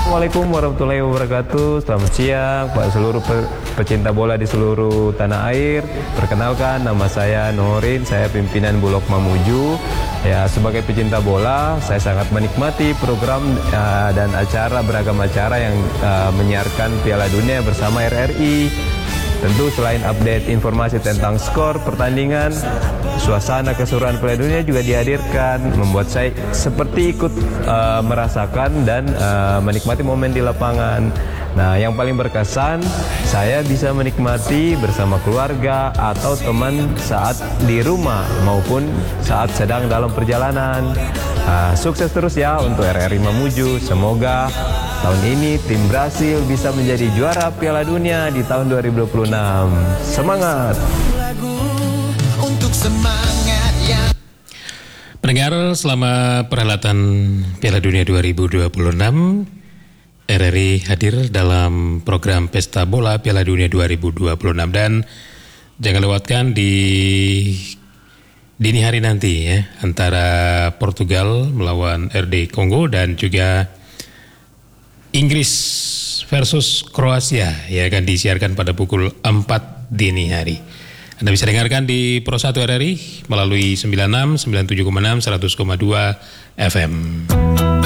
Assalamualaikum warahmatullahi wabarakatuh. Selamat siang Pak seluruh pecinta bola di seluruh tanah air. Perkenalkan, nama saya Nurin, saya pimpinan Bulog Mamuju. Ya, sebagai pecinta bola, saya sangat menikmati program dan beragam acara yang menyiarkan Piala Dunia bersama RRI. Tentu selain update informasi tentang skor pertandingan, suasana keseruan Piala Dunia juga dihadirkan, membuat saya seperti ikut merasakan dan menikmati momen di lapangan. Nah, yang paling berkesan, saya bisa menikmati bersama keluarga atau teman saat di rumah maupun saat sedang dalam perjalanan. Sukses terus ya untuk RRI Mamuju. Semoga tahun ini tim Brasil bisa menjadi juara Piala Dunia di tahun 2026. Semangat! Pendengar, selama perhelatan Piala Dunia 2026, RRI hadir dalam program Pesta Bola Piala Dunia 2026 dan jangan lewatkan di dini hari nanti ya, antara Portugal melawan RD Kongo dan juga Inggris versus Kroasia yang akan disiarkan pada pukul 4 dini hari. Anda bisa dengarkan di Pro 1 RRI melalui 96, 97,6, 100,2 FM.